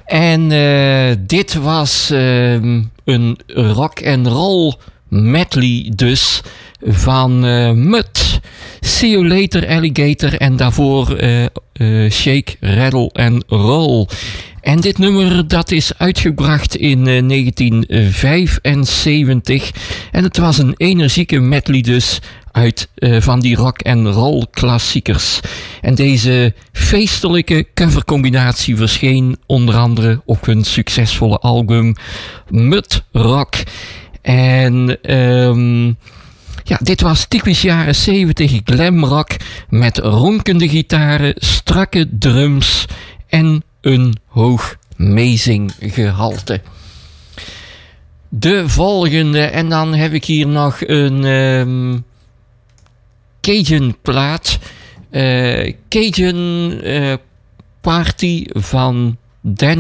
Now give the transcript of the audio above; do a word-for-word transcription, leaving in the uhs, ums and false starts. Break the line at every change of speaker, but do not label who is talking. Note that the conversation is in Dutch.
En uh, dit was uh, een rock and roll medley dus van uh, Mutt. See You Later Alligator en daarvoor uh, uh, Shake, Rattle and Roll. En dit nummer dat is uitgebracht in uh, negentien vijfenzeventig en het was een energieke medley dus uit uh, van die rock and roll klassiekers. En deze feestelijke covercombinatie verscheen onder andere op hun succesvolle album Mutt Rock. En um, ja, dit was typisch jaren zeventig glamrock met ronkende gitaren, strakke drums en een hoog meezinggehalte. De volgende, en dan heb ik hier nog een um, Cajun plaat. Uh, Cajun uh, Party van Danny